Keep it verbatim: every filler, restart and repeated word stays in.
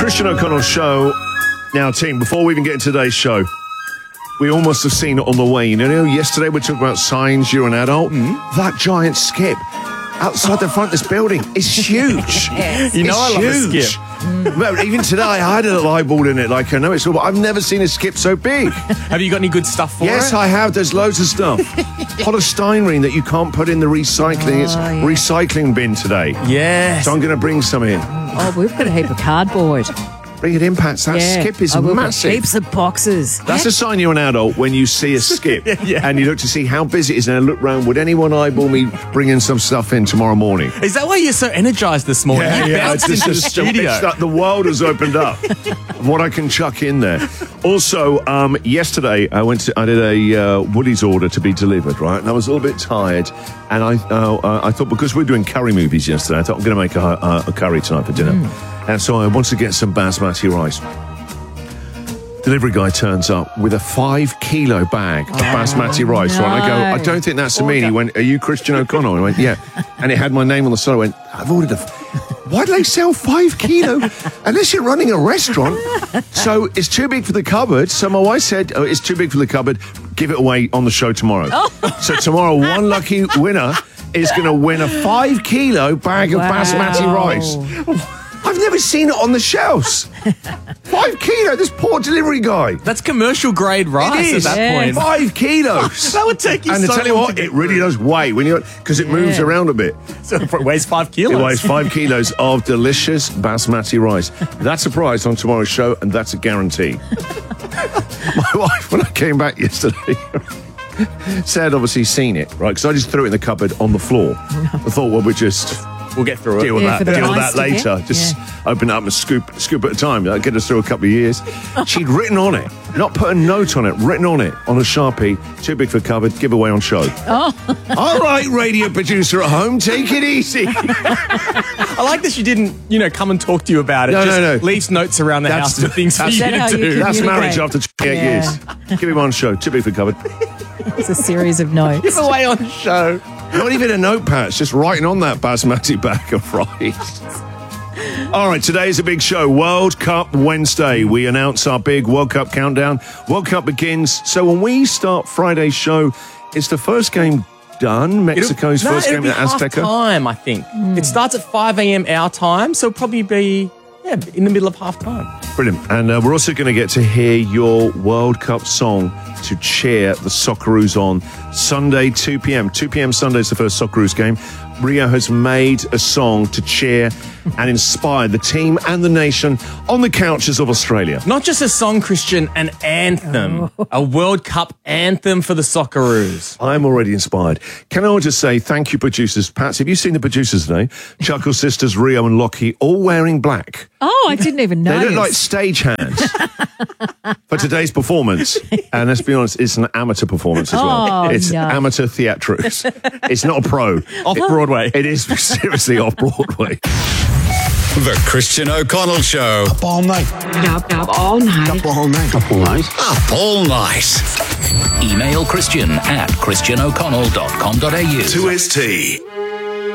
Christian O'Connell Show. Now, team, before we even get into today's show, we all must have seen it on the way. You know, yesterday we talked about signs you're an adult. Mm-hmm. That giant skip outside the front of this building is huge. Yes. You know it's I love huge. a skip. Mm. Well, even today, I had a little eyeball in it. Like, I know it's all, but I've never seen a skip so big. Have you got any good stuff for Yes, it? I have. There's loads of stuff. Polystyrene that you can't put in the recycling. Oh, it's yeah. recycling bin today. Yes. So I'm going to bring some in. Oh, we've got a heap of cardboard. Bring it in, Pats. That yeah. skip is oh, we've got massive. heaps of boxes. That's a sign you're an adult when you see a skip Yeah. and you look to see how busy it is and I look round, would anyone eyeball me bringing some stuff in tomorrow morning? Is that why you're so energized this morning? you bounced It's into the just- studio. It's like the world has opened up. What I can chuck in there. Also, um, yesterday I went to, I did a uh, Woody's order to be delivered, right? And I was a little bit tired, and I uh, uh, I thought, because we were doing curry movies yesterday, I thought I'm going to make a, a, a curry tonight for dinner. Mm. And so I wanted to get some basmati rice. Delivery guy turns up with a five kilo bag of basmati rice. no. Right? I go, I don't think that's me. And he went, are you Christian O'Connell? And I went, yeah. And it had my name on the side. I went, I've ordered a... F- Why do they sell five kilo? Unless you're running a restaurant. So it's too big for the cupboard. So my wife said, oh, it's too big for the cupboard. Give it away on the show tomorrow. Oh. So tomorrow, one lucky winner is going to win a five kilo bag of Wow. basmati rice. I've never seen it on the shelves. Five kilo, this poor delivery guy. That's commercial grade rice It is. at that Yes. point. Five kilos. That would take you And so to tell you long what, to it get really through. does weigh when you because it moves Yeah. around a bit. So it weighs five kilos. It weighs five kilos of delicious basmati rice. That's a prize on tomorrow's show, and that's a guarantee. My wife, when I came back yesterday, said obviously seen it, right? Because I just threw it in the cupboard on the floor. I thought, well, we're just We'll get through it. deal with Yeah, that. for the Deal with rice that to get. later. Just Yeah. open it up and scoop, scoop at a time. That'll get us through a couple of years. She'd written on it, not put a note on it, written on it on a Sharpie. Too big for cupboard. Giveaway on show. Oh. All right, radio producer at home, take it easy. I like that she didn't, you know, come and talk to you about it. No, Just no, no. leaves notes around the That's house for things for that's- you Is that how to you do. That's Communicate. marriage after twenty-eight Yeah. years. Give me one show. Too big for cupboard. It's a series of notes. Giveaway on show. Not even a notepad. It's just writing on that basmati bag of rice. All right, today is a big show. World Cup Wednesday. We announce our big World Cup countdown. World Cup begins. So when we start Friday's show, is the first game done? Mexico's It'll- first no, game it'll at be half Azteca? time, I think. It starts at five a.m. our time, so it'll probably be yeah, in the middle of half time. Brilliant. And uh, we're also going to get to hear your World Cup song to cheer the Socceroos on Sunday, two p.m. two p.m. Sunday is the first Socceroos game. Rio has made a song to cheer and inspire the team and the nation on the couches of Australia. Not just a song, Christian, an anthem. A World Cup anthem for the Socceroos. I'm already inspired. Can I just say thank you, producers. Pat, have you seen the producers today? Chuckle sisters, Rio and Lockie, all wearing black. Oh, I didn't even They notice. look like stagehands for today's performance. And let's be honest, it's an amateur performance as well. Oh, it's no. amateur theatrics. It's not a pro. Off It- Broadway. It is seriously off Broadway. The Christian O'Connell Show. Up all night. Up, up all night. Up all night. Up all night. Up all night. Email Christian at christian o'connell dot com dot a u. two S T.